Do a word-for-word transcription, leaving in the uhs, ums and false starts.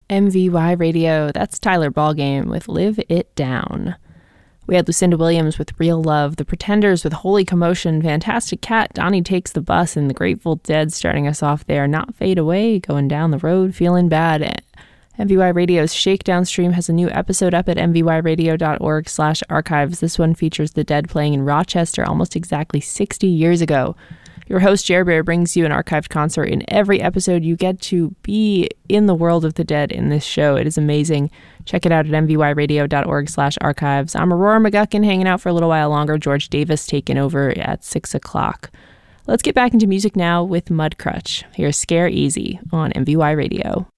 M V Y Radio, that's Tyler Ballgame with Live It Down. We had Lucinda Williams with Real Love, The Pretenders with Holy Commotion, Fantastic Cat, Donnie Takes the Bus, and the Grateful Dead starting us off there. Not Fade Away, Going Down the Road, Feeling Bad. M V Y Radio's Shakedown stream has a new episode up at mvyradio.org slash archives. This one features the Dead playing in Rochester almost exactly sixty years ago. Your host, Jer Bear, brings you an archived concert in every episode. You get to be in the world of the Dead in this show. It is amazing. Check it out at mvyradio.org slash archives. I'm Aurora McGuckin, hanging out for a little while longer. George Davis taking over at six o'clock. Let's get back into music now with Mudcrutch. Here's Scare Easy on M V Y Radio.